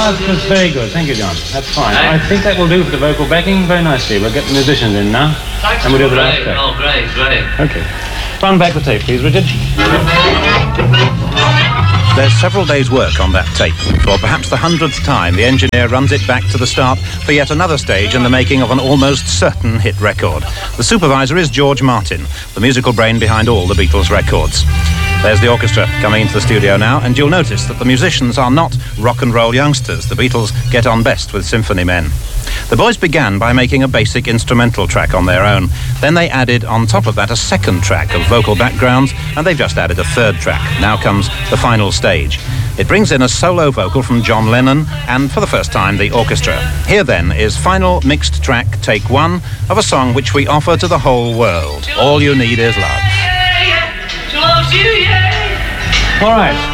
that's very good. Thank you, John. That's fine. I think that will do for the vocal backing very nicely. We'll get the musicians in now, and we'll do the last track. Oh, great. Okay. Run back the tape, please, Richard. There's several days' work on that tape. For perhaps the 100th time, the engineer runs it back to the start for yet another stage in the making of an almost certain hit record. The supervisor is George Martin, the musical brain behind all the Beatles records. There's the orchestra coming into the studio now, and you'll notice that the musicians are not rock and roll youngsters. The Beatles get on best with symphony men. The boys began by making a basic instrumental track on their own. Then they added on top of that a second track of vocal backgrounds, and they've just added a third track. Now comes the final stage. It brings in a solo vocal from John Lennon and, for the first time, the orchestra. Here, then, is final mixed track, take one, of a song which we offer to the whole world. All You Need Is Love. All right.